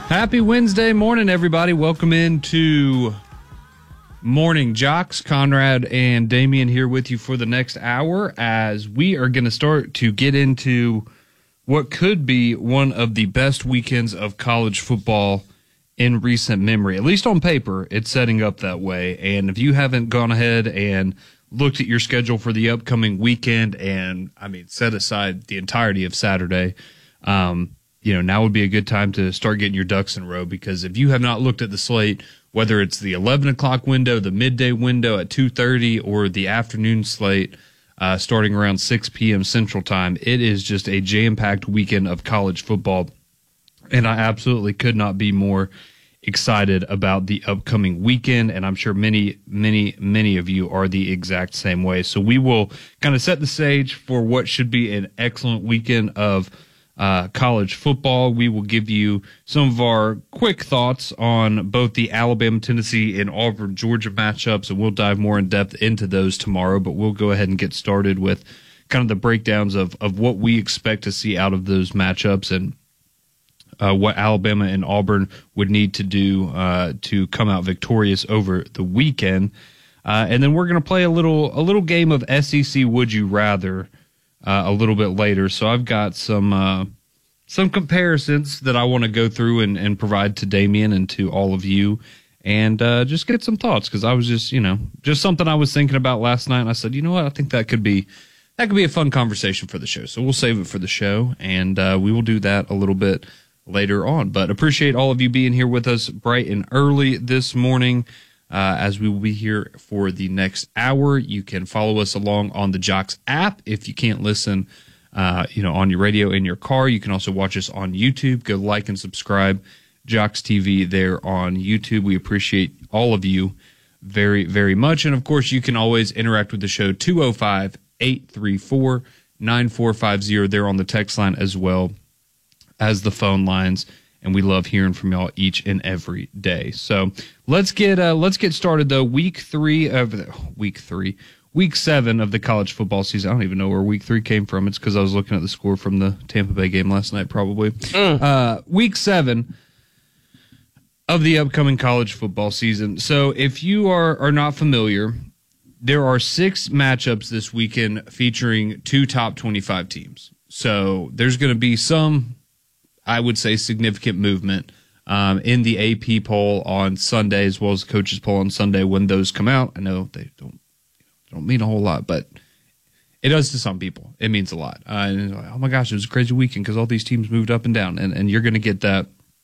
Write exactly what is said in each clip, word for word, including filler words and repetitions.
Happy Wednesday morning, everybody. Welcome into Morning Jocks. Conrad and Damian here with you for the next hour as we are going to start to get into what could be one of the best weekends of college football in recent memory. At least on paper, it's setting up that way. And if you haven't gone ahead and looked at your schedule for the upcoming weekend and, I mean, set aside the entirety of Saturday, um, you know, now would be a good time to start getting your ducks in a row, because if you have not looked at the slate, whether it's the eleven o'clock window, the midday window at two thirty, or the afternoon slate uh, starting around six p.m. Central Time, it is just a jam-packed weekend of college football, and I absolutely could not be more excited about the upcoming weekend, and I'm sure many, many, many of you are the exact same way. So we will kind of set the stage for what should be an excellent weekend of Uh, college football. We will give you some of our quick thoughts on both the Alabama, Tennessee, and Auburn, Georgia matchups, and we'll dive more in depth into those tomorrow, but we'll go ahead and get started with kind of the breakdowns of, of what we expect to see out of those matchups and uh, what Alabama and Auburn would need to do uh, to come out victorious over the weekend. Uh, and then we're going to play a little a little game of S E C Would You Rather Uh, a little bit later. So I've got some uh, some comparisons that I want to go through and, and provide to Damian and to all of you, and uh, just get some thoughts, because I was just, you know, just something I was thinking about last night, and I said, you know what, I think that could be that could be a fun conversation for the show. So we'll save it for the show, and uh, we will do that a little bit later on. But appreciate all of you being here with us bright and early this morning. Uh, as we will be here for the next hour. You can follow us along on the Jocks app. If you can't listen, uh, you know, on your radio in your car, you can also watch us on YouTube. Go like and subscribe Jocks T V there on YouTube. We appreciate all of you very, very much. And of course, you can always interact with the show, two oh five, eight three four, nine four five zero there on the text line as well as the phone lines. And we love hearing from y'all each and every day. So let's get uh, let's get started though. Week three of the, week three, week seven of the college football season. I don't even know where week three came from. It's because I was looking at the score from the Tampa Bay game last night, probably. Mm. Uh, week seven of the upcoming college football season. So if you are are not familiar, there are six matchups this weekend featuring two top twenty-five teams. So there's going to be some, I would say, significant movement um, in the A P poll on Sunday, as well as the coaches poll on Sunday when those come out. I know they don't don't mean a whole lot, but it does to some people. It means a lot. Uh, and like, oh my gosh, it was a crazy weekend because all these teams moved up and down, and, and you're going to get that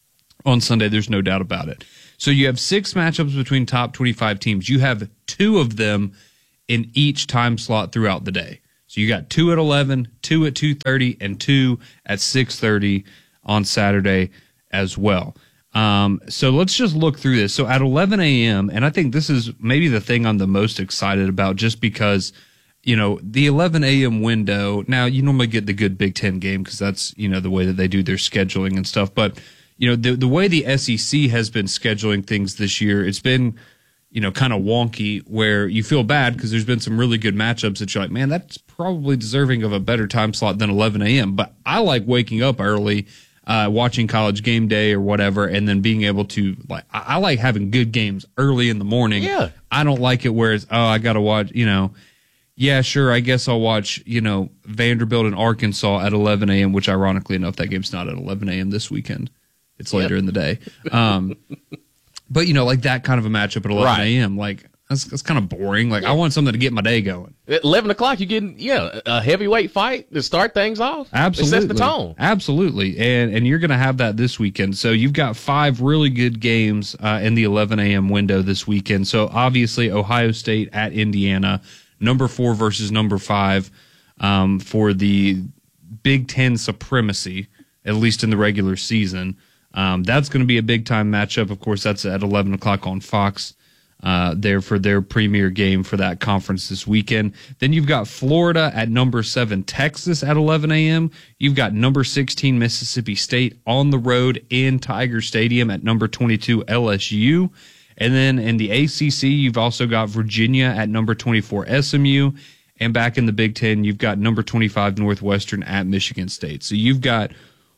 on Sunday. There's no doubt about it. So you have six matchups between top twenty-five teams. You have two of them in each time slot throughout the day. So you got two at eleven, two at two thirty, and two at six thirty on Saturday as well. Um, so let's just look through this. So at eleven a.m., and I think this is maybe the thing I'm the most excited about, just because, you know, the eleven a.m. window, now you normally get the good Big Ten game because that's, you know, the way that they do their scheduling and stuff. But, you know, the, the way the S E C has been scheduling things this year, it's been, you know, kind of wonky, where you feel bad because there's been some really good matchups that you're like, man, that's probably deserving of a better time slot than eleven a.m. But I like waking up early, Uh, watching College Game Day or whatever, and then being able to, like, I, I like having good games early in the morning. Yeah. I don't like it where it's, oh, I got to watch, you know, yeah, sure, I guess I'll watch, you know, Vanderbilt and Arkansas at eleven a.m., which ironically enough, that game's not at eleven a.m. this weekend. It's later yep. in the day. Um, but, you know, like that kind of a matchup at eleven a.m., right. like, that's, that's kind of boring. Like, yeah. I want something to get my day going. At eleven o'clock, you're getting, yeah, a heavyweight fight to start things off. Absolutely. It sets the tone. Absolutely. And and you're going to have that this weekend. So you've got five really good games uh, in the eleven a.m. window this weekend. So obviously, Ohio State at Indiana, number four versus number five um, for the Big Ten supremacy, at least in the regular season. Um, that's going to be a big-time matchup. Of course, that's at eleven o'clock on Fox. Uh, there for their premier game for that conference this weekend. Then you've got Florida at number seven, Texas at eleven a.m. You've got number sixteen, Mississippi State on the road in Tiger Stadium at number twenty-two, L S U. And then in the A C C, you've also got Virginia at number twenty-four, S M U. And back in the Big Ten, you've got number twenty-five, Northwestern at Michigan State. So you've got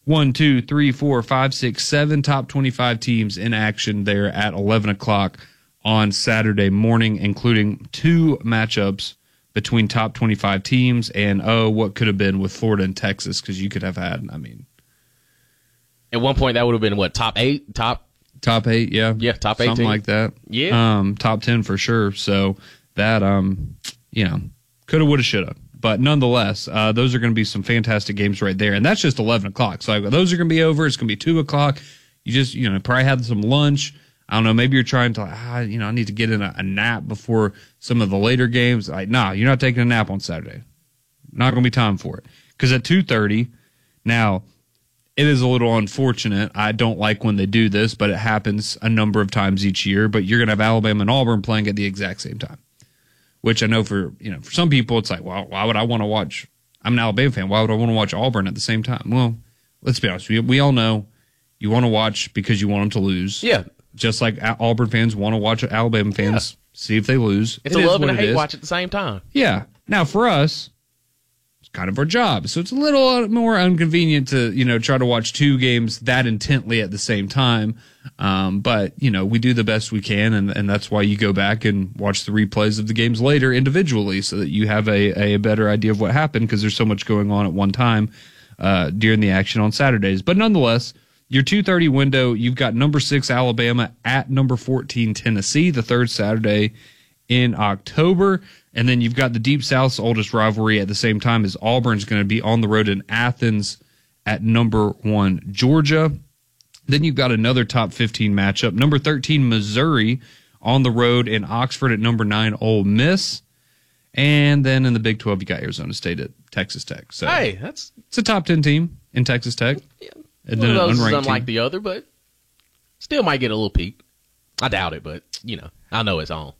one, two, three, four, five, six, seven top twenty-five teams in action there at eleven o'clock on Saturday morning, including two matchups between top twenty-five teams and, oh, what could have been with Florida and Texas, because you could have had, I mean. At one point, that would have been, what, top eight? Top Top eight, yeah. Yeah, top eight. Something like that. Yeah. Um, top ten for sure. So that, um, you know, coulda, woulda, shoulda. But nonetheless, uh, those are going to be some fantastic games right there. And that's just eleven o'clock. So like, those are going to be over. It's going to be two o'clock. You just, you know, probably had some lunch. I don't know. Maybe you're trying to, ah, you know, I need to get in a, a nap before some of the later games. Like, nah, you're not taking a nap on Saturday. Not going to be time for it. Because at two thirty, now, it is a little unfortunate. I don't like when they do this, but it happens a number of times each year. But you're going to have Alabama and Auburn playing at the exact same time, which I know for, you know, for some people it's like, well, why would I want to watch? I'm an Alabama fan. Why would I want to watch Auburn at the same time? Well, let's be honest. We, we all know you want to watch because you want them to lose. Yeah. Just like Auburn fans want to watch Alabama fans yeah. see if they lose. It's it a love and a hate watch at the same time. Yeah. Now for us, kind of our job. So it's a little more inconvenient to, you know, try to watch two games that intently at the same time. Um, but, you know, we do the best we can, and, and that's why you go back and watch the replays of the games later individually so that you have a, a better idea of what happened, because there's so much going on at one time uh, during the action on Saturdays. But nonetheless, your two thirty window, you've got number six Alabama at number fourteen Tennessee, the third Saturday in October. And then you've got the Deep South's oldest rivalry at the same time as Auburn's going to be on the road in Athens at number one Georgia. Then you've got another top fifteen matchup. Number thirteen Missouri on the road in Oxford at number nine Ole Miss. And then in the Big twelve, you got Arizona State at Texas Tech. So hey, that's it's a top ten team in Texas Tech. Yeah. And One then of those an is unranked unlike team. the other, but still might get a little peek. I doubt it, but, you know, I know it's on.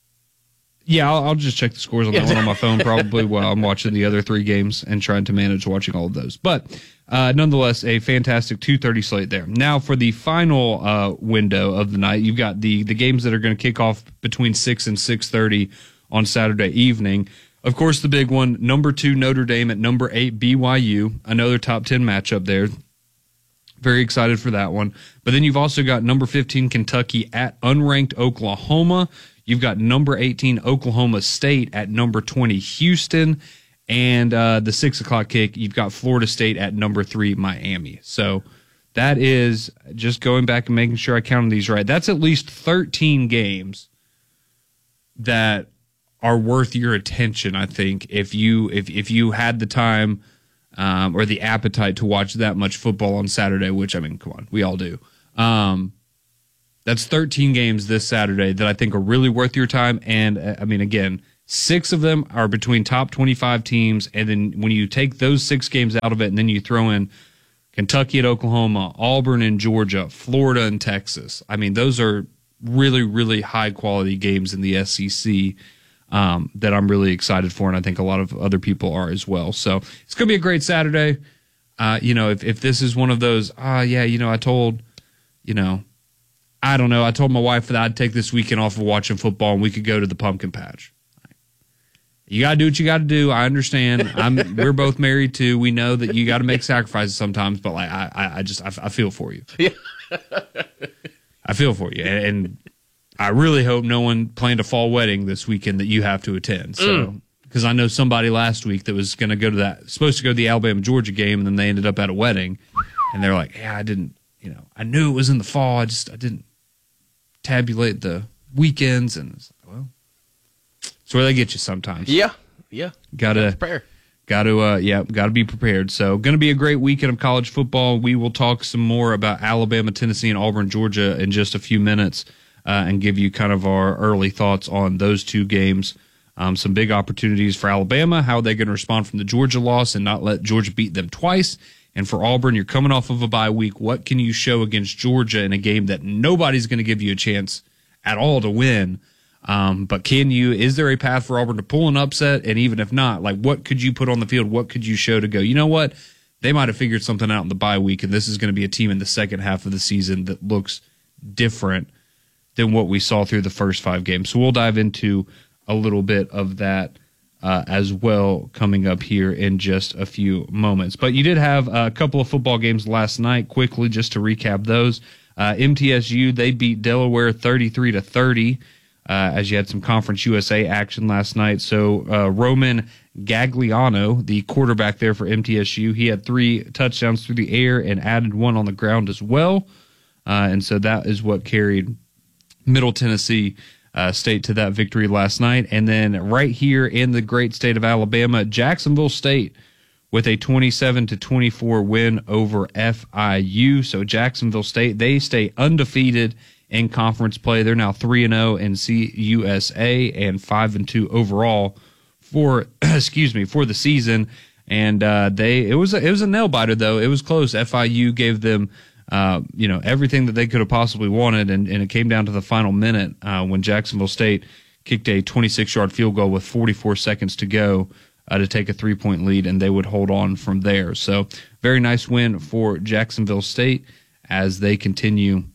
Yeah, I'll, I'll just check the scores on that one on my phone probably while I'm watching the other three games and trying to manage watching all of those. But uh, nonetheless, a fantastic two thirty slate there. Now for the final uh, window of the night, you've got the, the games that are going to kick off between six and six thirty on Saturday evening. Of course, the big one, number two Notre Dame at number eight B Y U, another top ten matchup there. Very excited for that one. But then you've also got number fifteen Kentucky at unranked Oklahoma. You've got number eighteen Oklahoma State at number twenty Houston. And uh, the six o'clock kick, you've got Florida State at number three Miami. So that is, just going back and making sure I counted these right, that's at least thirteen games that are worth your attention, I think, if you if if you had the time um, or the appetite to watch that much football on Saturday, which, I mean, come on, we all do. Um, that's thirteen games this Saturday that I think are really worth your time. And, uh, I mean, again, six of them are between top twenty-five teams. And then when you take those six games out of it and then you throw in Kentucky at Oklahoma, Auburn and Georgia, Florida and Texas, I mean, those are really, really high-quality games in the S E C. Um, that I'm really excited for, and I think a lot of other people are as well. So it's going to be a great Saturday. Uh, you know, if, if this is one of those, ah, uh, yeah, you know, I told, you know, I don't know, I told my wife that I'd take this weekend off of watching football and we could go to the pumpkin patch. You got to do what you got to do. I understand. I'm. We're both married too. We know that you got to make sacrifices sometimes, but like I, I, I just, I, I feel for you. Yeah. I feel for you, and, and I really hope no one planned a fall wedding this weekend that you have to attend. So, because mm. I know somebody last week that was going to go to that, supposed to go to the Alabama Georgia game, and then they ended up at a wedding, and they're like, "Yeah, I didn't, you know, I knew it was in the fall. I just, I didn't tabulate the weekends." And it's like, well, it's where they get you sometimes. Yeah, yeah. Gotta prepare. Got to, uh, yeah, got to be prepared. So, going to be a great weekend of college football. We will talk some more about Alabama, Tennessee, and Auburn, Georgia in just a few minutes. Uh, and give you kind of our early thoughts on those two games. Um, some big opportunities for Alabama, how they're going to respond from the Georgia loss and not let Georgia beat them twice. And for Auburn, you're coming off of a bye week. What can you show against Georgia in a game that nobody's going to give you a chance at all to win? Um, but can you, is there a path for Auburn to pull an upset? And even if not, like, what could you put on the field? What could you show to go, you know what? They might have figured something out in the bye week, and this is going to be a team in the second half of the season that looks different than what we saw through the first five games. So we'll dive into a little bit of that uh, as well coming up here in just a few moments. But you did have a couple of football games last night. Quickly, just to recap those. Uh, M T S U, they beat Delaware thirty-three to thirty. Uh, as you had some Conference U S A action last night. So uh, Roman Gagliano, the quarterback there for M T S U, he had three touchdowns through the air and added one on the ground as well. Uh, and so that is what carried Middle Tennessee uh, State to that victory last night. And then right here in the great state of Alabama, Jacksonville State with a twenty-seven to twenty-four win over F I U. So Jacksonville State, they stay undefeated in conference play. They're now three and oh in C U S A and five and two overall for excuse me for the season. And uh, they it was a, it was a nail biter though. It was close. F I U gave them uh, you know everything that they could have possibly wanted, and, and it came down to the final minute uh, when Jacksonville State kicked a twenty-six yard field goal with forty-four seconds to go uh, to take a three point lead, and they would hold on from there. So very nice win for Jacksonville State as they continue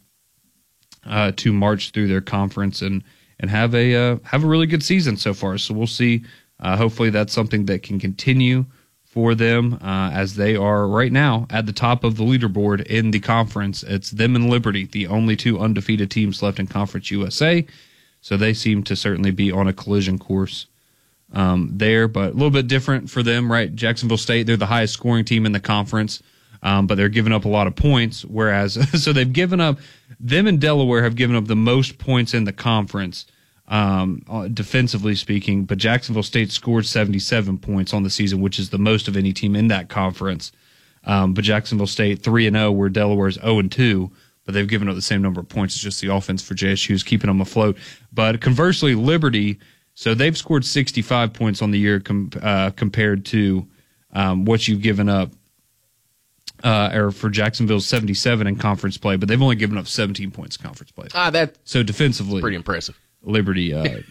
Uh, to march through their conference and and have a uh, have a really good season so far. So we'll see. Uh, hopefully that's something that can continue for them uh, as they are right now at the top of the leaderboard in the conference. It's them and Liberty, the only two undefeated teams left in Conference U S A. So they seem to certainly be on a collision course um, there, but a little bit different for them, right? Jacksonville State, they're the highest scoring team in the conference. Um, but they're giving up a lot of points, whereas so they've given up them and Delaware have given up the most points in the conference, um, defensively speaking. But Jacksonville State scored seventy-seven points on the season, which is the most of any team in that conference. Um, but Jacksonville State three and zero, where Delaware's zero and two, but they've given up the same number of points. It's just the offense for J S U is keeping them afloat. But conversely, Liberty, so they've scored sixty-five points on the year com- uh, compared to um, what you've given up. Uh, or for Jacksonville's seventy-seven in conference play, but they've only given up seventeen points in conference play. Ah, that so defensively, pretty impressive. Liberty, uh,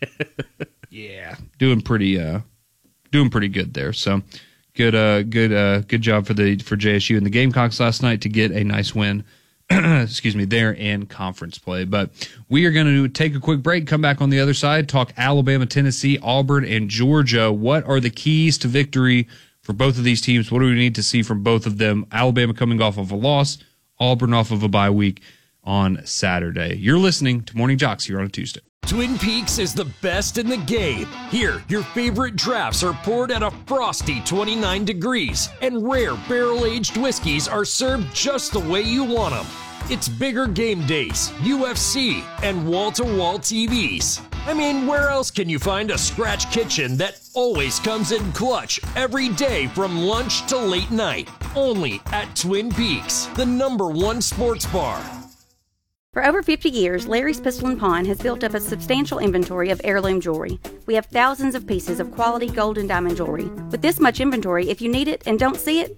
yeah, doing pretty, uh, doing pretty good there. So good, uh, good, uh, good job for the for J S U and the Gamecocks last night to get a nice win. Excuse me, there in conference play. But we are going to take a quick break, come back on the other side, talk Alabama, Tennessee, Auburn, and Georgia. What are the keys to victory for both of these teams? What do we need to see from both of them? Alabama coming off of a loss, Auburn off of a bye week on Saturday. You're listening to Morning Jocks here on a Tuesday. Twin Peaks is the best in the game. Here, your favorite drafts are poured at a frosty twenty-nine degrees, and rare barrel-aged whiskeys are served just the way you want them. It's bigger game days, U F C, and wall-to-wall T Vs. I mean, where else can you find a scratch kitchen that always comes in clutch every day from lunch to late night? Only at Twin Peaks, the number one sports bar. For over fifty years, Larry's Pistol and Pawn has built up a substantial inventory of heirloom jewelry. We have thousands of pieces of quality gold and diamond jewelry. With this much inventory, if you need it and don't see it,